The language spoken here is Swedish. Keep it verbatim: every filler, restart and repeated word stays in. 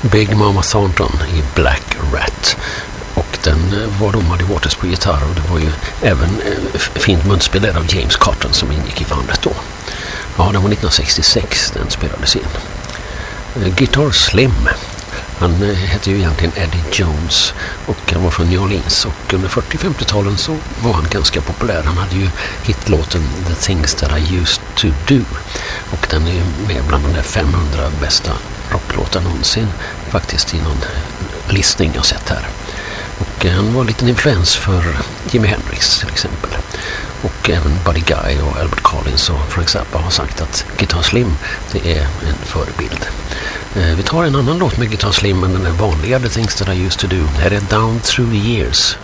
Big Mama Thornton i Black Rat. Och den var då Muddy Waters på gitarr, och det var ju även fint munspel av James Cotton som ingick i bandet då. Ja, det var nittonhundrasextiosex den spelades in. Guitar Slim, han hette ju egentligen Eddie Jones och han var från New Orleans, och under fyrtio-femtio-talen så var han ganska populär. Han hade ju hitlåten The Things That I Used To Do, och den är med bland de femhundra bästa rocklåtar någonsin faktiskt i någon listning jag sett här. Och han var en liten influens för Jimi Hendrix till exempel. Och även Buddy Guy och Albert Collins och Frank Zappa har sagt att Guitar Slim, det är en förebild. Eh, vi tar en annan låt med Guitar Slim än den vanliga The Things That I Used To Do. Här är Down Through the Years.